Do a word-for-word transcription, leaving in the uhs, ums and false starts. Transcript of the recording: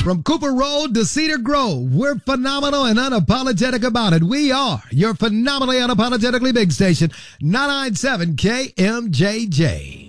From Cooper Road to Cedar Grove, we're phenomenal and unapologetic about it. We are your phenomenally unapologetically big station, nine nine seven K M J J.